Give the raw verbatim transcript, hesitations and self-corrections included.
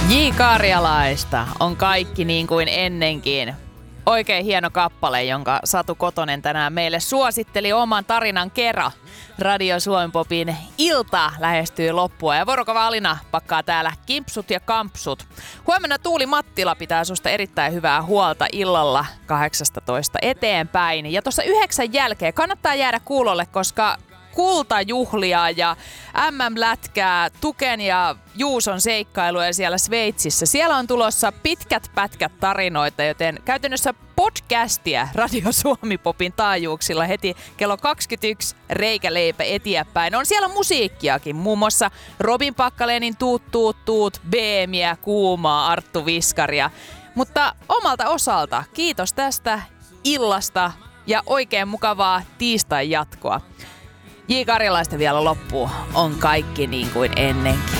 J. Karjalaista on kaikki niin kuin ennenkin. Oikein hieno kappale, jonka Satu Kotonen tänään meille suositteli oman tarinan kerran. Radio Suomi Popin ilta lähestyy loppua ja Vorokova Alina pakkaa täällä kimpsut ja kampsut. Huomenna Tuuli Mattila pitää susta erittäin hyvää huolta illalla kahdeksastatoista eteenpäin. Ja tuossa yhdeksän jälkeen kannattaa jäädä kuulolle, koska kultajuhlia ja M M-lätkää, Tuken ja Juuson seikkailuja siellä Sveitsissä. Siellä on tulossa pitkät pätkät tarinoita, joten käytännössä podcastia Radio Suomi Popin taajuuksilla heti kello kaksikymmentäyksi reikäleipä eteenpäin. On siellä musiikkiakin, muun muassa Robin Pakkalenin Tuut Tuut Tuut, B M:iä, Kuumaa, Arttu Viskaria. Mutta omalta osalta kiitos tästä illasta ja oikein mukavaa tiistai jatkoa. J. Karjalaista vielä loppuun. On kaikki niin kuin ennenkin.